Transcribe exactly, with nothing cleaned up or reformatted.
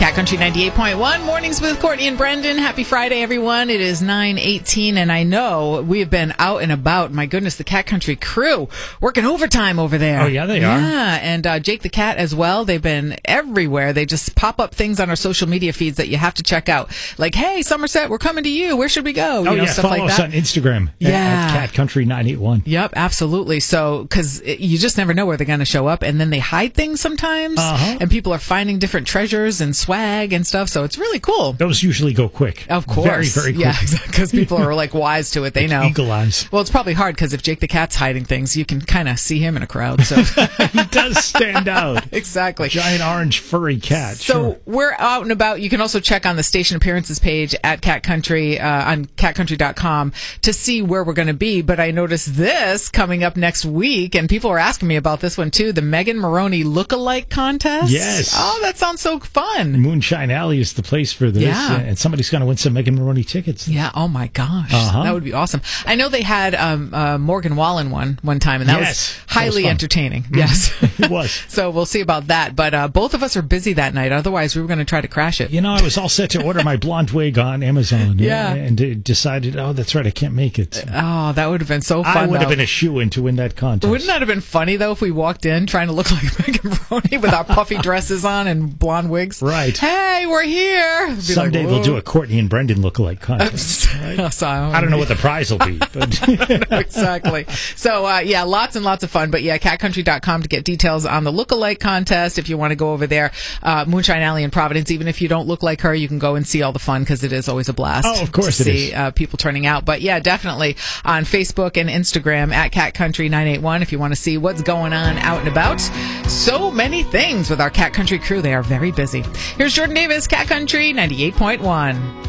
Cat Country ninety-eight point one, mornings with Courtney and Brendan. Happy Friday, everyone. It is nine eighteen, and I know we have been out and about. My goodness, the Cat Country crew working overtime over there. Oh, yeah, they are. Yeah, and uh, Jake the Cat as well. They've been everywhere. They just pop up things on our social media feeds that you have to check out. Like, hey, Somerset, we're coming to you. Where should we go? You oh, know, yeah, stuff follow like us that. on Instagram Yeah. at, at Cat Country nine eight one. Yep, absolutely. So, because you just never know where they're going to show up, and then they hide things sometimes, Uh-huh. and people are finding different treasures and swag and stuff, so it's really cool. Those usually go quick. Of course. Very, very quick. Yeah, because people are like wise to it. They Like know. Eagle eyes. Well, it's probably hard because if Jake the Cat's hiding things, you can kind of see him in a crowd. So He does stand out. exactly. Giant orange furry cat. So sure. we're out and about. You can also check on the station appearances page at Cat Country uh, on cat country dot com to see where we're going to be. But I noticed this coming up next week, and people are asking me about this one too, the Megan Maroney Lookalike Contest. Yes. Oh, that sounds so fun. Moonshine Alley is the place for this. Yeah. And somebody's going to win some Megan Maroney tickets. Yeah. Oh my gosh, Uh-huh. that would be awesome. I know they had um, uh, Morgan Wallen one one time, and that Yes, was that was highly fun. entertaining. Yes, It was. So we'll see about that. But uh, both of us are busy that night. Otherwise, we were going to try to crash it. You know, I was all set to order my blonde wig on Amazon. Yeah. And, and decided, oh, that's right, I can't make it. Oh, that would have been so fun. I would though. have been a shoo-in to win that contest. Wouldn't that have been funny, though, if we walked in trying to look like Megan Maroney with our puffy dresses on and blonde wigs? Right. Hey, we're here. Be Someday like, we'll do a "Whoa." Courtney and Brendan lookalike contest. So, I don't know what the prize will be, but exactly. So, uh, yeah, lots and lots of fun. But, yeah, cat country dot com to get details on the lookalike contest if you want to go over there. Uh, Moonshine Alley in Providence, even if you don't look like her, you can go and see all the fun because it is always a blast. Oh, of course to it see, is. Uh, people turning out. But, yeah, definitely on Facebook and Instagram at Cat Country nine eight one if you want to see what's going on out and about. So many things with our Cat Country crew. They are very busy. Here's Jordan Davis, Cat Country ninety-eight point one.